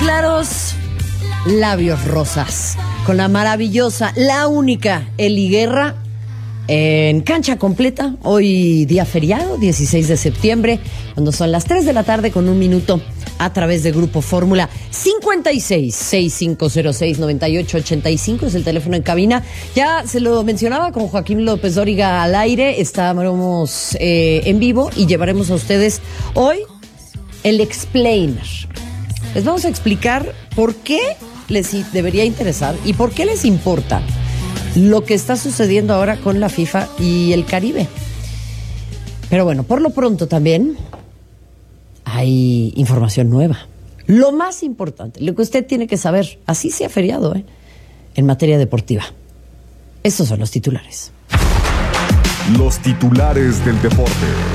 claros, labios rosas. Con la maravillosa, la única Eli Guerra en cancha completa. Hoy día feriado, 16 de septiembre, cuando son las 3 de la tarde con un minuto, a través de Grupo Fórmula. 56-6506-9885 es el teléfono en cabina. Ya se lo mencionaba con Joaquín López Dóriga al aire. Estábamos en vivo y llevaremos a ustedes hoy el explainer. Les vamos a explicar por qué les debería interesar y por qué les importa lo que está sucediendo ahora con la FIFA y el Caribe. Pero bueno, por lo pronto también hay información nueva. Lo más importante, lo que usted tiene que saber, así sea feriado, en materia deportiva. Estos son los titulares. Los titulares del deporte.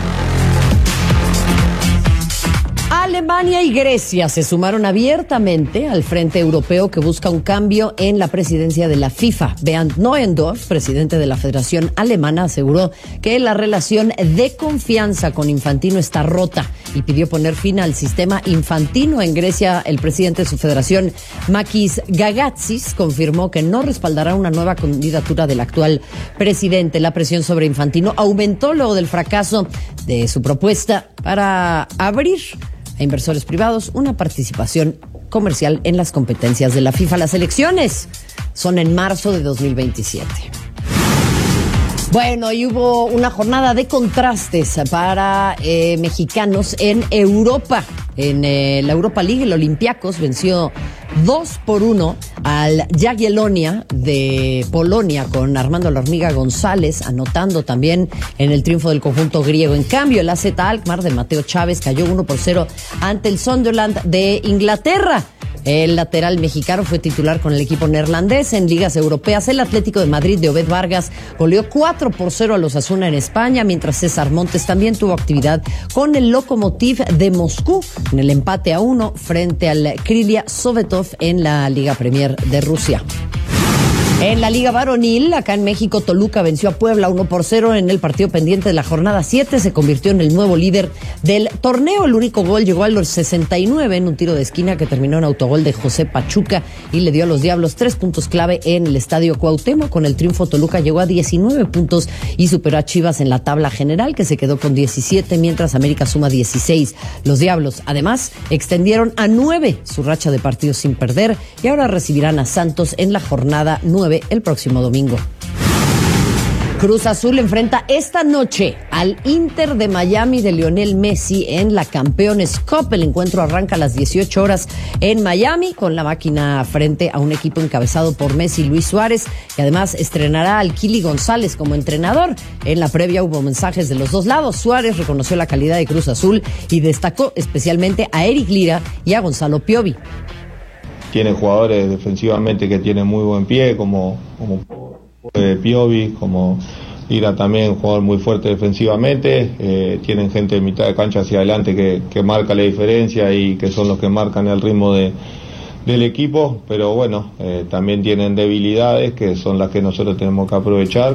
Alemania y Grecia se sumaron abiertamente al Frente Europeo que busca un cambio en la presidencia de la FIFA. Bernd Neuendorf, presidente de la Federación Alemana, aseguró que la relación de confianza con Infantino está rota y pidió poner fin al sistema infantino. En Grecia, el presidente de su federación, Makis Gagatsis, confirmó que no respaldará una nueva candidatura del actual presidente. La presión sobre Infantino aumentó luego del fracaso de su propuesta para abrir a inversores privados una participación comercial en las competencias de la FIFA. Las elecciones son en marzo de 2027. Bueno, y hubo una jornada de contrastes para mexicanos en Europa. En la Europa League, el Olympiacos venció 2-1 al Jagiellonia de Polonia, con Armando La Hormiga González anotando también en el triunfo del conjunto griego. En cambio, el AZ Alkmaar de Mateo Chávez cayó 1-0 ante el Sunderland de Inglaterra. El lateral mexicano fue titular con el equipo neerlandés. En ligas europeas, el Atlético de Madrid de Obed Vargas goleó 4-0 a los Osasuna en España, mientras César Montes también tuvo actividad con el Lokomotiv de Moscú en el empate a 1 frente al Krylia Sovetov en la Liga Premier de Rusia. En la Liga Varonil, acá en México, Toluca venció a Puebla 1-0 en el partido pendiente de la jornada 7. Se convirtió en el nuevo líder del torneo. El único gol llegó a los 69 en un tiro de esquina que terminó en autogol de José Pachuca y le dio a los Diablos 3 puntos clave en el Estadio Cuauhtémoc. Con el triunfo, Toluca llegó a 19 puntos y superó a Chivas en la tabla general, que se quedó con 17, mientras América suma 16. Los Diablos, además, extendieron a 9 su racha de partidos sin perder y ahora recibirán a Santos en la jornada 9 el próximo domingo. Cruz Azul enfrenta esta noche al Inter de Miami de Lionel Messi en la Campeones Cup. El encuentro arranca a las 18 horas en Miami, con la máquina frente a un equipo encabezado por Messi y Luis Suárez, que además estrenará al Kili González como entrenador. En la previa hubo mensajes de los dos lados. Suárez reconoció la calidad de Cruz Azul y destacó especialmente a Eric Lira y a Gonzalo Piovi. Tiene jugadores defensivamente que tienen muy buen pie, como Piovi, como Lira también, un jugador muy fuerte defensivamente. Tienen gente de mitad de cancha hacia adelante que marca la diferencia y que son los que marcan el ritmo del equipo, pero bueno, también tienen debilidades que son las que nosotros tenemos que aprovechar.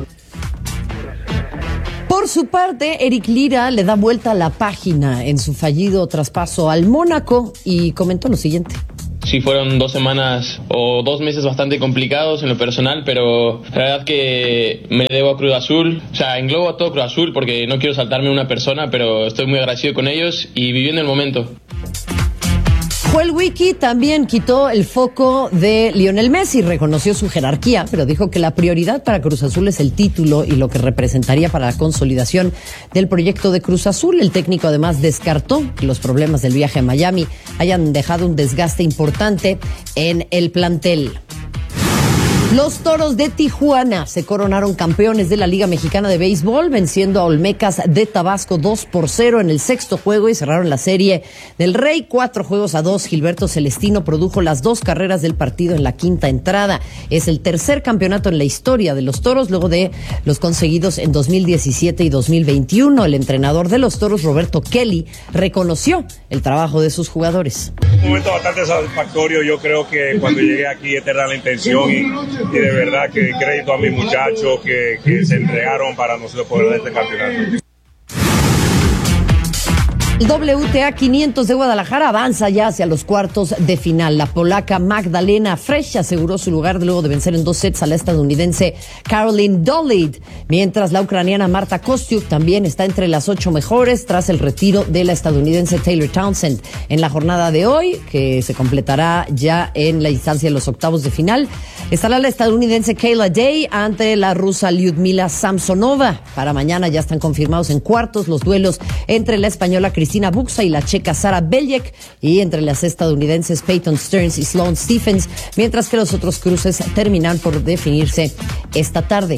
Por su parte, Eric Lira le da vuelta a la página en su fallido traspaso al Mónaco y comentó lo siguiente. Sí, fueron 2 semanas o 2 meses bastante complicados en lo personal, pero la verdad que me debo a Cruz Azul, o sea, englobo a todo Cruz Azul porque no quiero saltarme una persona, pero estoy muy agradecido con ellos y viviendo el momento. Joel Wiki también quitó el foco de Lionel Messi, reconoció su jerarquía, pero dijo que la prioridad para Cruz Azul es el título y lo que representaría para la consolidación del proyecto de Cruz Azul. El técnico además descartó que los problemas del viaje a Miami hayan dejado un desgaste importante en el plantel. Los Toros de Tijuana se coronaron campeones de la Liga Mexicana de Béisbol, venciendo a Olmecas de Tabasco 2-0 en el sexto juego y cerraron la serie del Rey 4-2. Gilberto Celestino produjo las 2 carreras del partido en la quinta entrada. Es el tercer campeonato en la historia de los Toros, luego de los conseguidos en 2017 y 2021. El entrenador de los Toros, Roberto Kelly, reconoció el trabajo de sus jugadores. Un momento bastante satisfactorio. Yo creo que cuando llegué aquí esta era la intención y de verdad que crédito a mis muchachos que se entregaron para nosotros poder dar este campeonato. El WTA 500 de Guadalajara avanza ya hacia los cuartos de final. La polaca Magdalena Frech aseguró su lugar luego de vencer en 2 sets a la estadounidense Caroline Dolid, mientras la ucraniana Marta Kostyuk también está entre las 8 mejores tras el retiro de la estadounidense Taylor Townsend. En la jornada de hoy, que se completará ya en la instancia de los octavos de final, estará la estadounidense Kayla Day ante la rusa Lyudmila Samsonova. Para mañana ya están confirmados en cuartos los duelos entre la española Cristina Buxa y la checa Sara Beljek, y entre las estadounidenses Peyton Stearns y Sloane Stephens, mientras que los otros cruces terminan por definirse esta tarde.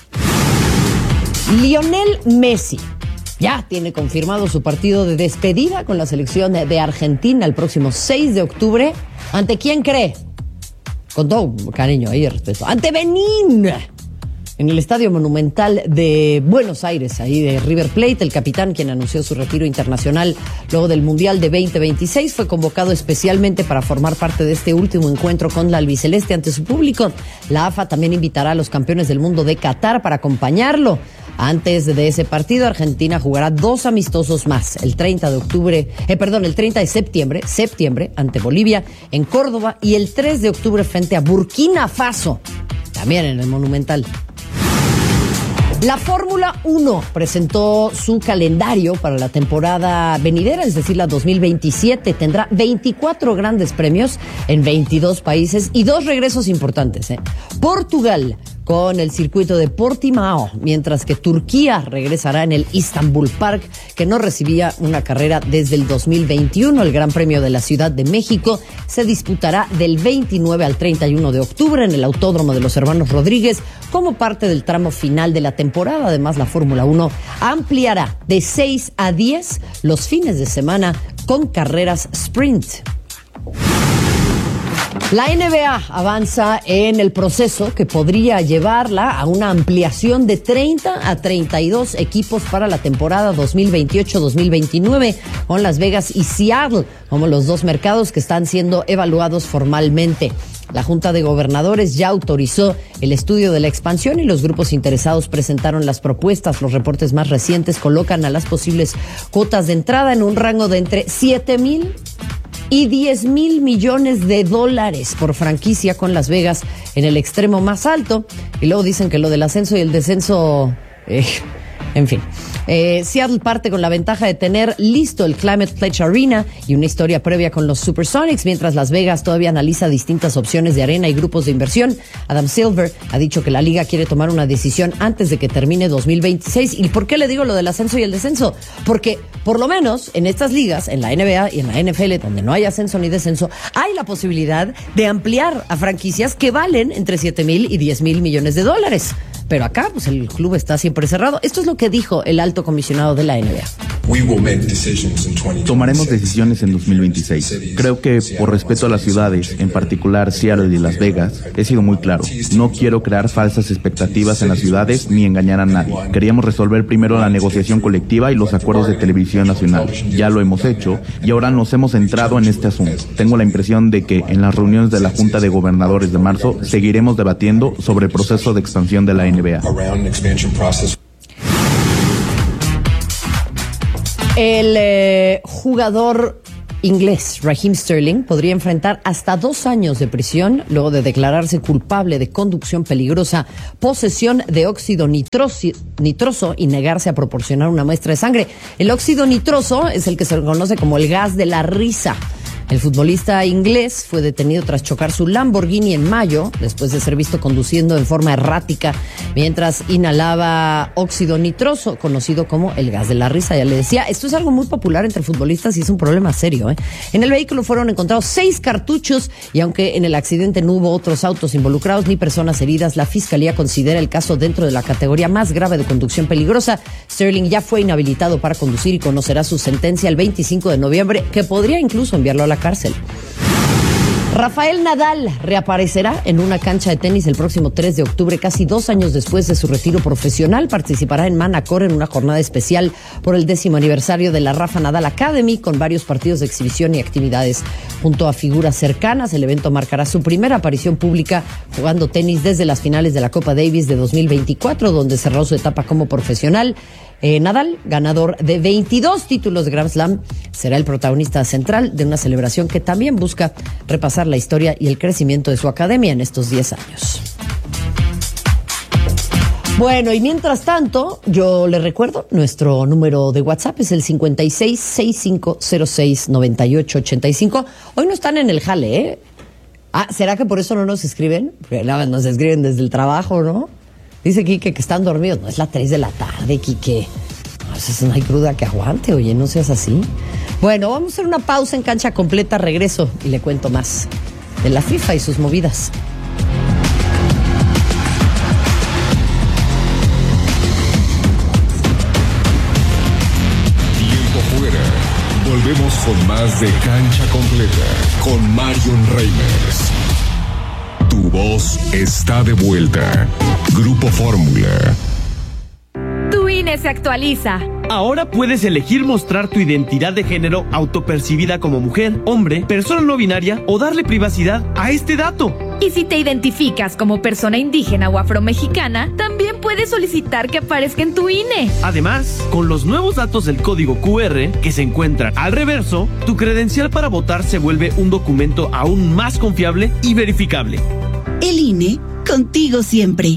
Lionel Messi ya tiene confirmado su partido de despedida con la selección de Argentina el próximo 6 de octubre. ¿Ante quién cree? Con todo cariño y respeto. Ante Benín, en el Estadio Monumental de Buenos Aires, ahí de River Plate. El capitán, quien anunció su retiro internacional luego del Mundial de 2026, fue convocado especialmente para formar parte de este último encuentro con la albiceleste ante su público. La AFA también invitará a los campeones del mundo de Qatar para acompañarlo. Antes de ese partido, Argentina jugará 2 amistosos más. El 30 de septiembre, ante Bolivia en Córdoba, y el 3 de octubre frente a Burkina Faso, también en el Monumental. La Fórmula 1 presentó su calendario para la temporada venidera, es decir, la 2027. Tendrá 24 grandes premios en 22 países y 2 regresos importantes. Portugal con el circuito de Portimao, mientras que Turquía regresará en el Istanbul Park, que no recibía una carrera desde el 2021. El Gran Premio de la Ciudad de México se disputará del 29 al 31 de octubre en el Autódromo de los Hermanos Rodríguez como parte del tramo final de la temporada. Además, la Fórmula 1 ampliará de 6 a 10 los fines de semana con carreras sprint. La NBA avanza en el proceso que podría llevarla a una ampliación de 30 a 32 equipos para la temporada 2028-2029, con Las Vegas y Seattle como los 2 mercados que están siendo evaluados formalmente. La Junta de Gobernadores ya autorizó el estudio de la expansión y los grupos interesados presentaron las propuestas. Los reportes más recientes colocan a las posibles cuotas de entrada en un rango de entre 7,000 y 10,000 millones de dólares por franquicia, con Las Vegas en el extremo más alto. Y luego dicen que lo del ascenso y el descenso, en fin. Seattle parte con la ventaja de tener listo el Climate Pledge Arena y una historia previa con los Supersonics, mientras Las Vegas todavía analiza distintas opciones de arena y grupos de inversión. Adam Silver ha dicho que la liga quiere tomar una decisión antes de que termine 2026. ¿Y por qué le digo lo del ascenso y el descenso? Porque por lo menos en estas ligas, en la NBA y en la NFL, donde no hay ascenso ni descenso, hay la posibilidad de ampliar a franquicias que valen entre 7,000 y 10,000 millones de dólares. Pero acá, pues el club está siempre cerrado. Esto es lo que dijo el alto comisionado de la NBA. Tomaremos decisiones en 2026. Creo que por respeto a las ciudades, en particular Seattle y Las Vegas, he sido muy claro. No quiero crear falsas expectativas en las ciudades ni engañar a nadie. Queríamos resolver primero la negociación colectiva y los acuerdos de televisión nacional. Ya lo hemos hecho y ahora nos hemos centrado en este asunto. Tengo la impresión de que en las reuniones de la Junta de Gobernadores de marzo seguiremos debatiendo sobre el proceso de expansión de la NBA. El jugador inglés Raheem Sterling podría enfrentar hasta 2 años de prisión luego de declararse culpable de conducción peligrosa, posesión de óxido nitroso y negarse a proporcionar una muestra de sangre. El óxido nitroso es el que se conoce como el gas de la risa. El futbolista inglés fue detenido tras chocar su Lamborghini en mayo, después de ser visto conduciendo en forma errática mientras inhalaba óxido nitroso, conocido como el gas de la risa. Ya le decía, esto es algo muy popular entre futbolistas y es un problema serio. En el vehículo fueron encontrados 6 cartuchos y aunque en el accidente no hubo otros autos involucrados ni personas heridas, la Fiscalía considera el caso dentro de la categoría más grave de conducción peligrosa. Sterling ya fue inhabilitado para conducir y conocerá su sentencia el 25 de noviembre, que podría incluso enviarlo a la cárcel. Rafael Nadal reaparecerá en una cancha de tenis el próximo 3 de octubre, casi 2 años después de su retiro profesional. Participará en Manacor en una jornada especial por el 10º aniversario de la Rafa Nadal Academy, con varios partidos de exhibición y actividades junto a figuras cercanas. El evento marcará su primera aparición pública jugando tenis desde las finales de la Copa Davis de 2024, donde cerró su etapa como profesional. Nadal, ganador de 22 títulos de Grand Slam, será el protagonista central de una celebración que también busca repasar la historia y el crecimiento de su academia en estos 10 años. Bueno, y mientras tanto, yo le recuerdo, nuestro número de WhatsApp es el 56-6506-9885. Hoy no están en el jale, ¿eh? ¿Será que por eso no nos escriben? Porque nos escriben desde el trabajo, ¿no? Dice Quique que están dormidos. No, es las 3 de la tarde, Quique. No hay cruda que aguante, oye, no seas así. Bueno, vamos a hacer una pausa en Cancha Completa, regreso y le cuento más de la FIFA y sus movidas. Volvemos con más de Cancha Completa con Marion Reimers. Tu voz está de vuelta. Grupo Fórmula. Tu INE se actualiza. Ahora puedes elegir mostrar tu identidad de género autopercibida como mujer, hombre, persona no binaria o darle privacidad a este dato. Y si te identificas como persona indígena o afromexicana, también puedes solicitar que aparezca en tu INE. Además, con los nuevos datos del código QR que se encuentran al reverso, tu credencial para votar se vuelve un documento aún más confiable y verificable. El INE, contigo siempre.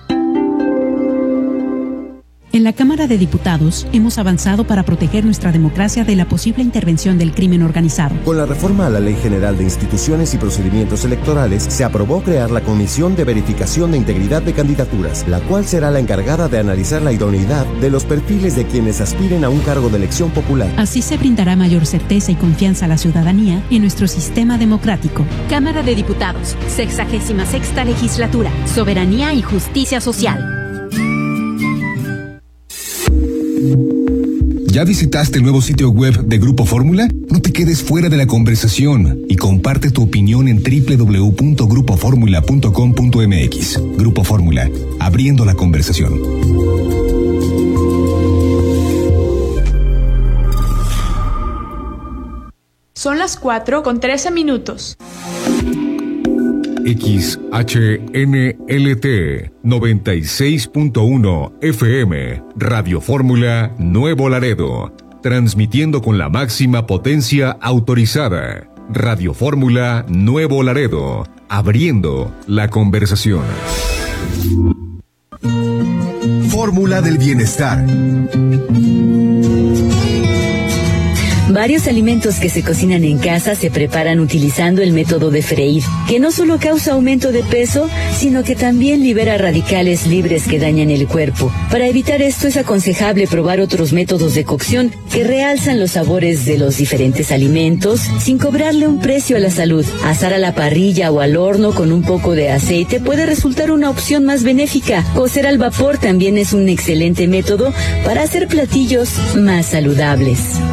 En la Cámara de Diputados hemos avanzado para proteger nuestra democracia de la posible intervención del crimen organizado. Con la reforma a la Ley General de Instituciones y Procedimientos Electorales, se aprobó crear la Comisión de Verificación de Integridad de Candidaturas, la cual será la encargada de analizar la idoneidad de los perfiles de quienes aspiren a un cargo de elección popular. Así se brindará mayor certeza y confianza a la ciudadanía en nuestro sistema democrático. Cámara de Diputados, 66ª Legislatura, Soberanía y Justicia Social. ¿Ya visitaste el nuevo sitio web de Grupo Fórmula? No te quedes fuera de la conversación y comparte tu opinión en www.grupoformula.com.mx. Grupo Fórmula, abriendo la conversación. Son las 4:13. XHNLT 96.1 FM Radio Fórmula Nuevo Laredo, transmitiendo con la máxima potencia autorizada. Radio Fórmula Nuevo Laredo, abriendo la conversación. Fórmula del bienestar. Varios alimentos que se cocinan en casa se preparan utilizando el método de freír, que no solo causa aumento de peso, sino que también libera radicales libres que dañan el cuerpo. Para evitar esto es aconsejable probar otros métodos de cocción que realzan los sabores de los diferentes alimentos sin cobrarle un precio a la salud. Asar a la parrilla o al horno con un poco de aceite puede resultar una opción más benéfica. Cocer al vapor también es un excelente método para hacer platillos más saludables.